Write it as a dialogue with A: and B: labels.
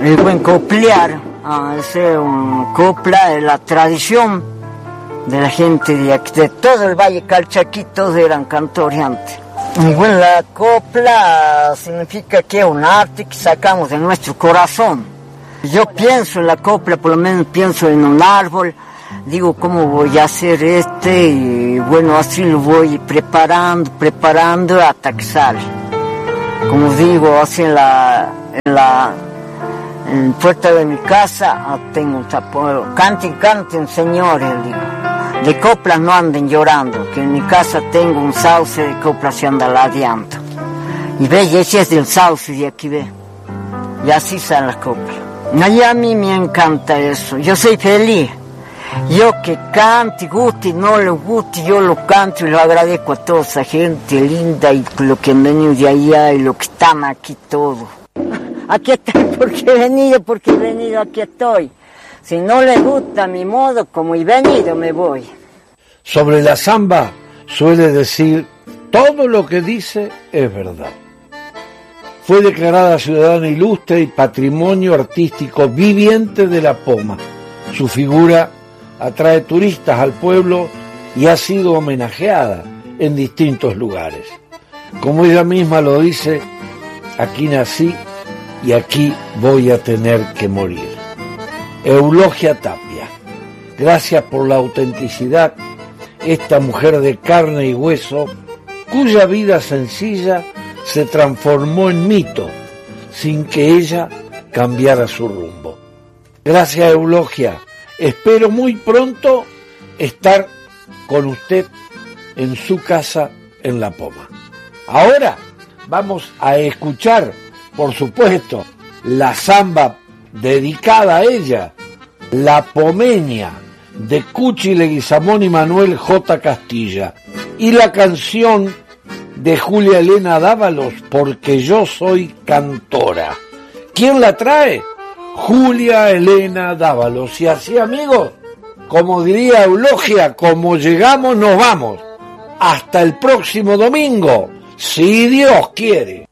A: el buen coplear, hacer un copla de la tradición de la gente de aquí, de todo el Valle Calchaquí, todos eran cantores antes. Y bueno, la copla significa que es un arte que sacamos de nuestro corazón. Yo pienso en la copla, por lo menos pienso en un árbol, digo cómo voy a hacer y bueno, así lo voy preparando hasta que sale. Como digo, así en la puerta de mi casa tengo un tapón, canten señores, digo. De coplas no anden llorando, que en mi casa tengo un sauce de coplas y anda ladeando. Y ve, y ese es del sauce de aquí, ve. Y así salen las coplas. Y a mí me encanta eso, yo soy feliz. Yo que cante, guste, no le guste, yo lo canto y lo agradezco a toda esa gente linda y lo que han venido de allá y lo que están aquí todos. Aquí estoy porque he venido, aquí estoy. Si no les gusta mi modo, como he venido, me voy.
B: Sobre la samba suele decir, todo lo que dice es verdad. Fue declarada ciudadana ilustre y patrimonio artístico viviente de La Poma. Su figura atrae turistas al pueblo y ha sido homenajeada en distintos lugares. Como ella misma lo dice, aquí nací y aquí voy a tener que morir. Eulogia Tapia, gracias por la autenticidad, esta mujer de carne y hueso, cuya vida sencilla se transformó en mito, sin que ella cambiara su rumbo. Gracias, Eulogia. Espero muy pronto estar con usted en su casa en La Poma. Ahora vamos a escuchar, por supuesto, la samba dedicada a ella, La Pomeña, de Cuchi Leguizamón y Manuel J. Castilla, y la canción de Julia Elena Dávalos, Porque yo soy cantora. ¿Quién la trae? Julia Elena Dávalos. Y así, amigos, como diría Eulogia, como llegamos nos vamos. Hasta el próximo domingo, si Dios quiere.